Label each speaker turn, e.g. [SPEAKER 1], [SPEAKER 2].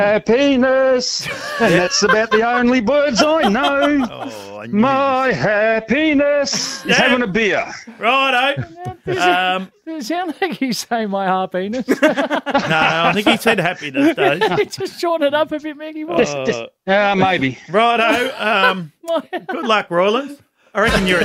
[SPEAKER 1] happiness. And that's about the only words I know.
[SPEAKER 2] Oh, I knew
[SPEAKER 1] My happiness is having a beer.
[SPEAKER 2] Righto.
[SPEAKER 3] Does it sound like you say my happiness?
[SPEAKER 2] No, I think he said happiness, Dave.
[SPEAKER 3] Just shorten it up a bit, Maggie.
[SPEAKER 1] Maybe.
[SPEAKER 2] Righto. Good luck, Roylands. I reckon you're